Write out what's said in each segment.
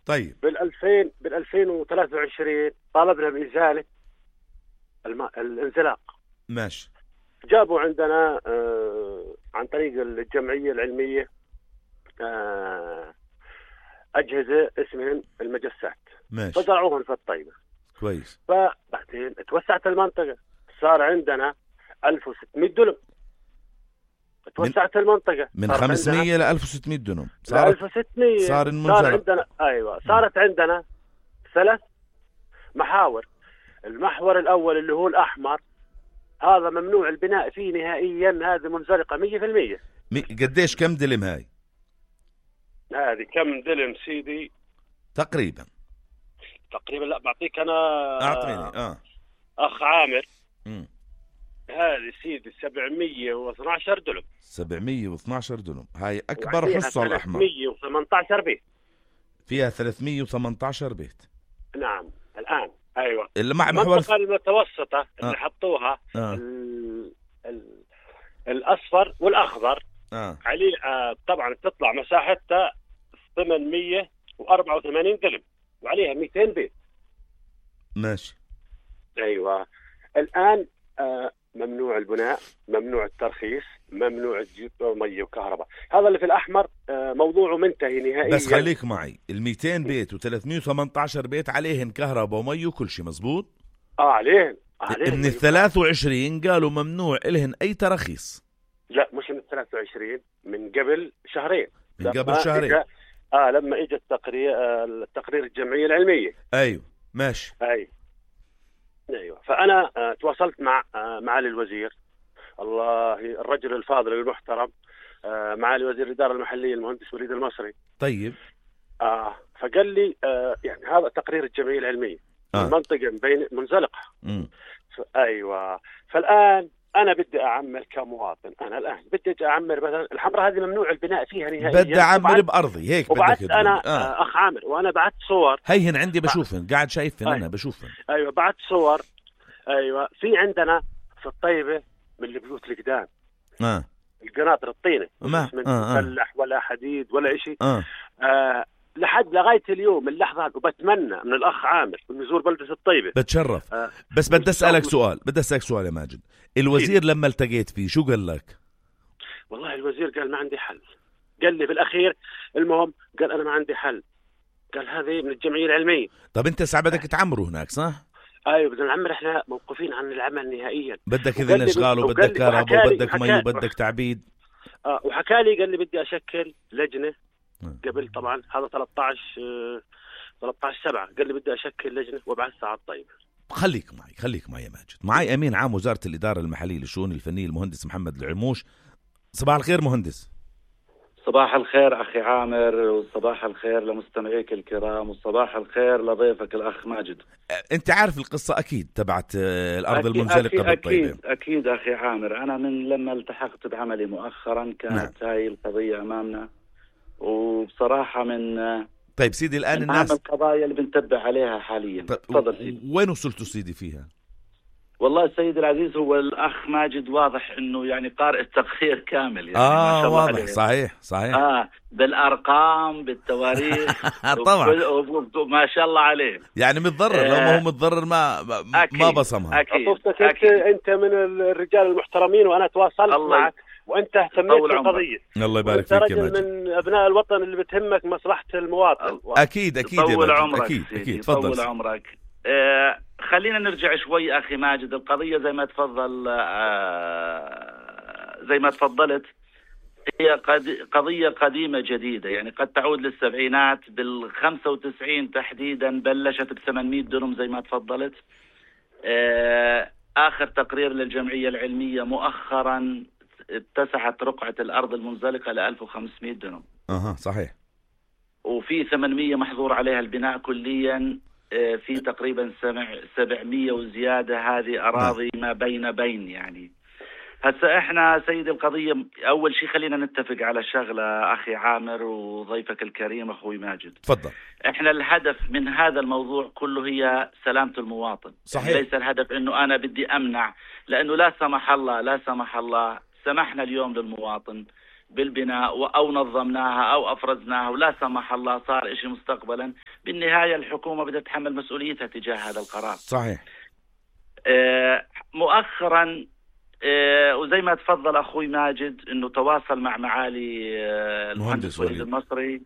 طيب بال 2023 طالبنا بإزالة الانزلاق. ماشي. جابوا عندنا عن طريق الجمعية العلمية أجهزة اسمهن المجسات. ماشي. فزرعوهن في الطيبة. كويس. فبعدين توسعت المنطقة، صار عندنا 1600 دنم. توسعت المنطقة من 500 ل 1600 دنم. صار 1600. صار عندنا صارت عندنا 3 محاور. المحور الأول اللي هو الأحمر، هذا ممنوع البناء فيه نهائيا، هذه منزلقة 100%. قديش كم دلم هاي؟ هذه كم دلم سيدي؟ تقريبا لا بعطيك أنا. أعطيني. أخ عامر. هذه سيدي 712 دلم. 712 دلم، هاي أكبر حصة الأحمر. 318 بيت. فيها 318 بيت. نعم الآن. أيوة. المنطقة المتوسطة اللي حطوها الأصفر والأخضر عليه طبعا بتطلع مساحتها 884 دلم وعليها 200 بيت. ماشي. أيوة. الآن ممنوع البناء، ممنوع الترخيص، ممنوع تجيب مية وكهرباء. هذا اللي في الأحمر موضوعه منتهي نهائيا. بس خليك معي، 200 بيت و318 بيت عليهن كهرباء ومي وكل شيء مظبوط. عليهن من 23 قالوا ممنوع إلهن أي تراخيص. لا مش من 23، من قبل شهرين. لما اجى التقرير الجمعية العلمية. ايوه ماشي. ايوه. فانا تواصلت مع معالي الوزير، الله الرجل الفاضل المحترم، معالي وزير الإدارة المحلية المهندس وليد المصري. طيب. فقال لي يعني هذا تقرير الجمعية العلمية. المنطقة بين منزلقة. ايوه. فالآن أنا بدي أعمر كمواطن، أنا الآن بدي أعمر مثلا الحمراء هذه ممنوع البناء فيها نهائيا. بدي أعمر بأرضي هيك. وبعت أنا أخ عامر، وأنا بعت صور. هيهن عندي بشوفهن، قاعد شايفهن. أنا بشوفهن. أيوة بعت صور. أيوة. في عندنا في الطيبة من البيوت القدام القناطر الطينة مش من مسلح ولا حديد ولا إشي. لغاية اليوم اللحظة، وبتمنى من الأخ عامر ونزور بلدة الطيبة. بتشرف. بس بدي أسألك سؤال يا ماجد. الوزير لما التقيت فيه شو قال لك؟ والله الوزير قال ما عندي حل. قال لي بالأخير المهم قال أنا ما عندي حل. قال هذه من الجمعية العلمية. طب أنت ساعة بدك تعمروا هناك صح؟ أيوة بدنا نعمر، إحنا موقفين عن العمل نهائيا. بدك إذن إشغال وبدك كهرباء وبدك مي وبدك تعبيد. وحكى لي قال لي بدي أشكل لجنة قبل طبعا هذا 13/7. قال لي بدي أشكل لجنة وابعثها على الطيبة. خليك معي يا ماجد. معي أمين عام وزارة الإدارة المحلية للشؤون الفنية المهندس محمد العرموش. صباح الخير مهندس. صباح الخير أخي عامر، وصباح الخير لمستمعيك الكرام، وصباح الخير لضيفك الأخ ماجد. أنت عارف القصة أكيد تبعت الأرض المنزلقة بالطيبة. أكيد أخي عامر. أنا من لما التحقت بعملي مؤخرا كانت هاي القضية أمامنا، وبصراحة من طيب سيدي الآن من الناس القضايا اللي بنتبع عليها حاليا. تفضل سيدي. وين وصلتوا سيدي فيها؟ والله سيدي العزيز هو الأخ ماجد واضح إنه يعني قارئ التقرير كامل يعني. ما شاء الله واضح عليه. صحيح. بالأرقام بالتواريخ. طبعا. ما شاء الله عليه. يعني متضرر. لو ما هو متضرر ما بصمها. أكيد. أنت من الرجال المحترمين، وأنا تواصلت معك وأنت اهتميت بالقضية. الله يبارك فيك يا ماجد. من أبناء الوطن اللي بتهمك مصلحة المواطن. أكيد طول عمرك. أكيد. تفضل. طول عمرك. خلينا نرجع شوي أخي ماجد. القضية زي ما تفضلت هي قضية قديمة جديدة، يعني قد تعود للسبعينات. بال95 تحديدا بلشت ب800 دنم زي ما تفضلت. آخر تقرير للجمعية العلمية مؤخرا اتسعت رقعة الأرض المنزلقة ل 1500 دنم. صحيح. وفي 800 محظور عليها البناء كليا. في تقريبا 700 وزيادة. هذه أراضي ما بين يعني. هسا احنا سيد القضية، أول شيء خلينا نتفق على شغلة أخي عامر وضيفك الكريم أخوي ماجد. تفضل. احنا الهدف من هذا الموضوع كله هي سلامة المواطن. صحيح. ليس الهدف انه انا بدي امنع، لانه لا سمح الله سمحنا اليوم للمواطن بالبناء أو نظمناها أو أفرزناها ولا سمح الله صار إشي مستقبلا، بالنهاية الحكومة بدها تتحمل مسؤوليتها تجاه هذا القرار. صحيح. مؤخرا وزي ما تفضل أخوي ماجد أنه تواصل مع معالي المهندس وليد المصري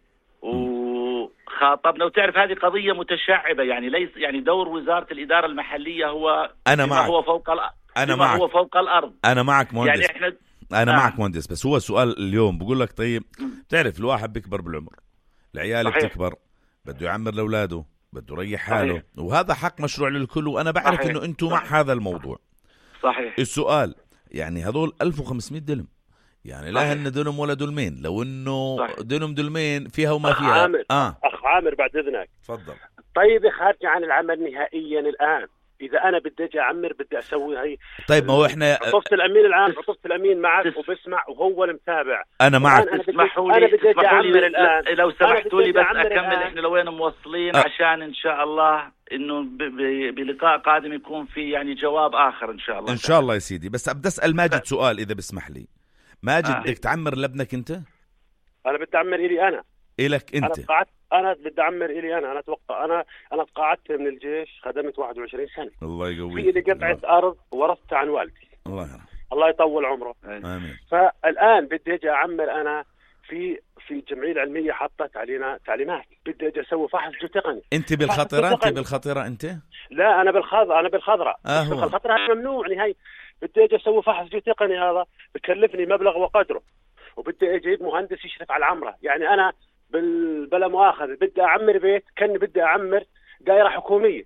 وخاطبنا، وتعرف هذه قضية متشعبة، يعني ليس يعني دور وزارة الإدارة المحلية هو هو فوق الأرض. هو فوق الأرض. أنا معك مهندس، يعني إحنا أنا معك مهندس، بس هو السؤال اليوم بقول لك طيب تعرف الواحد بيكبر بالعمر، العيال بتكبر، بده يعمر لأولاده، بده يريح حاله، وهذا حق مشروع للكل، وأنا بعرف إنه أنتم مع هذا الموضوع. صحيح. السؤال يعني هذول 1500 دلم، يعني لا هن دلم ولا دلمين، لو إنه دلم دلمين فيها وما فيها. عامر. أخ عامر بعد إذنك. تفضل. طيب خارج عن العمل نهائيا الآن، إذا أنا بدي أجي أعمر بدي أسوي هي. طيب ما هو إحنا عطفت الأمين العام، عطفت الأمين معك وبسمع وهو المتابع. أنا معك. أنا بدي أجي أعمر الآن. لو سمحتوا لي بس أكمل إحنا لوين موصلين عشان إن شاء الله إنه بلقاء قادم يكون في يعني جواب آخر إن شاء الله. إن شاء الله يا سيدي. بس بدي أسأل ماجد سؤال إذا بسمح لي. ماجد بدك تعمر لابنك أنت؟ أنا بدي أعمر إلي أنا. إلك أنت؟ أنا بدي أعمر إلي أنا أتوقع أنا تقاعدت من الجيش، خدمت 21 سنة. الله يقويك. في لي قطعة أرض ورثتها عن والدي. الله يطول عمره. آمين. فالآن بدي أجي أعمر أنا في الجمعية العلمية حطت علينا تعليمات، بدي أجي أسوي فحص جيوتقني. أنت بالخطرة؟ أنت بالخطرة أنت؟ لا أنا بالخضرة. الخضرة ممنوع نهائي. بدي أجي أسوي فحص جيوتقني، هذا بكلفني مبلغ وقدره، وبدي أجيب مهندس يشرف على العمرة. يعني أنا بلا مؤاخذة بدي أعمر بيت كأني بدي أعمر دائرة حكومية.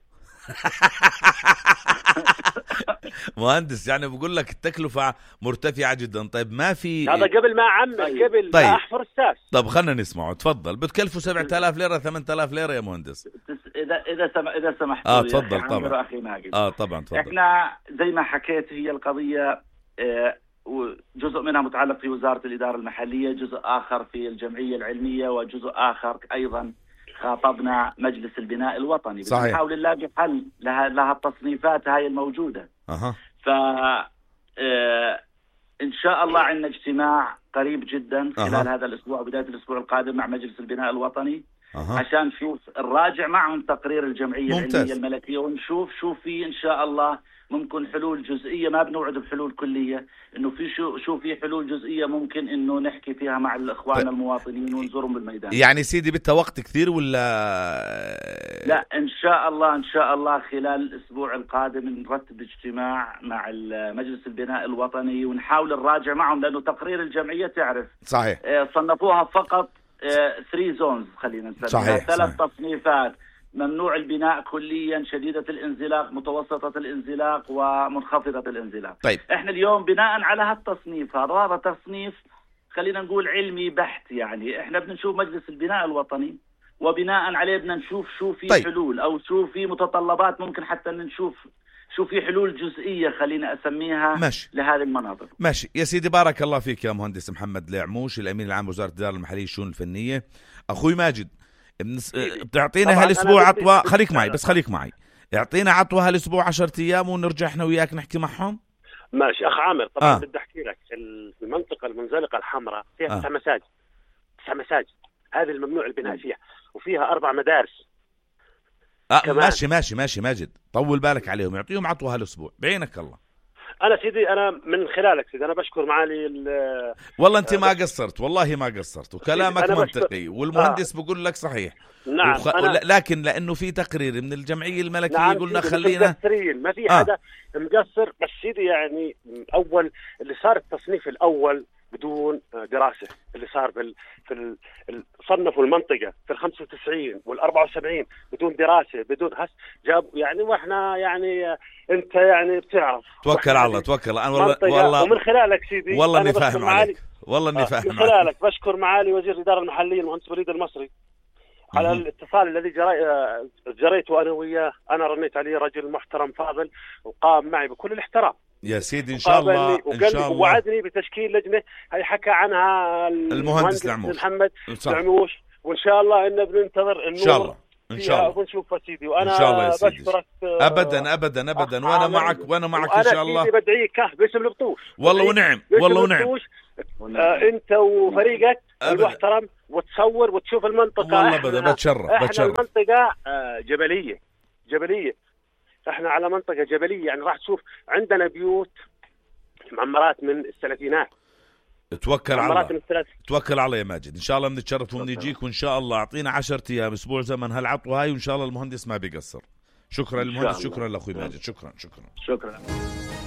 مهندس يعني بقول لك التكلفة مرتفعة جدا. طيب ما في هذا قبل ما أعمر. قبل ما أحفر الساس. طب خلنا نسمعه. تفضل. بتكلفوا 7000 ليرة 8000 ليرة يا مهندس؟ إذا سمحت. تفضل طبعا. طبعا تفضل. إحنا زي ما حكيت هي القضية وجزء منها متعلق في وزارة الإدارة المحلية، جزء آخر في الجمعية العلمية، وجزء آخر أيضا خاطبنا مجلس البناء الوطني. صحيح. بنحاول نلاقي حل لها التصنيفات هاي الموجودة. إن شاء الله عندنا اجتماع قريب جدا خلال هذا الأسبوع وبداية الأسبوع القادم مع مجلس البناء الوطني عشان نشوف نراجع معهم تقرير الجمعية العلمية الملكية ونشوف شو في إن شاء الله ممكن حلول جزئية. ما بنوعد بحلول كلية، إنه في شو في حلول جزئية ممكن إنه نحكي فيها مع الإخوان المواطنين ونزورهم بالميدان. يعني سيدي بدها وقت كثير ولا لا؟ إن شاء الله خلال الأسبوع القادم نرتب اجتماع مع مجلس البناء الوطني ونحاول نراجع معهم، لأنه تقرير الجمعية تعرف صحيح صنفوها فقط 3 زونز خلينا نسميها. 3 تصنيفات: ممنوع البناء كليا، شديدة الانزلاق، متوسطة الانزلاق، ومنخفضة الانزلاق. طيب. احنا اليوم بناء على هالتصنيف هذا تصنيف خلينا نقول علمي بحت، يعني احنا بدنا نشوف مجلس البناء الوطني وبناء عليه بدنا نشوف شو في حلول او شو في متطلبات، ممكن حتى نشوف شو في حلول جزئية خلينا أسميها ماشي لهذه المناطق. ماشي يا سيدي. بارك الله فيك يا مهندس محمد العموش، الأمين العام وزارة الإدارة المحلية الشؤون الفنية. أخوي ماجد بتعطينا هالاسبوع عطوة، خليك معي اعطينا عطوة هالاسبوع 10 ايام ونرجع احنا وياك نحكي معهم. ماشي اخ عامر. طبعا بدي احكي لك المنطقة المنزلقة الحمراء فيها 9 مساجد. 9 مساجد هذه الممنوع البناء فيها، وفيها 4 مدارس. ماشي ماجد، طول بالك عليهم، يعطيهم عطوة هالاسبوع بعينك الله. أنا سيدي أنا من خلالك سيدي أنا بشكر معالي والله أنت ما قصرت، والله ما قصرت، وكلامك منطقي والمهندس بقول لك صحيح. نعم. لكن لأنه في تقرير من الجمعية الملكية. نعم. قلنا خلينا ما في حدا مقصر، بس سيدي يعني أول اللي صار التصنيف الأول بدون دراسة، اللي صار صنفوا المنطقة في 95 وال74 بدون دراسة بدون جاب يعني. واحنا يعني انت يعني بتعرف توكل على الله توكل انا والله ومن خلالك سيدي والله اني فاهم عليك، والله اني فاهم من خلالك بشكر معالي وزير الإدارة المحلية المهندس وليد المصري على الاتصال الذي جريته انا وياه. انا رنيت عليه رجل محترم فاضل وقام معي بكل الاحترام يا سيدي. ان شاء الله ان شاء الله ووعدني بتشكيل لجنه هي حكى عنها المهندس العموش محمد العموش، وان شاء الله انه بننتظر النور ان شاء الله ان شاء الله ونشوفها سيدي. وانا ان شاء الله يا سيدي بشكرك وانا معك ان شاء الله. بدعيك باسم البطوش والله ونعم انت وفريقك المحترم، وتصور وتشوف المنطقه. والله بتشرف. احنا المنطقه جبليه، احنا على منطقه جبليه، يعني راح تشوف عندنا بيوت معمرات من الثلاثينات. توكل على الله يا ماجد، ان شاء الله بنتشرف وبنجيك، وان شاء الله اعطينا 10 ايام اسبوع زمن هالعطوه هاي، وان شاء الله المهندس ما بيقصر. شكرا للمهندس، شكرا لاخوي ماجد، شكرا.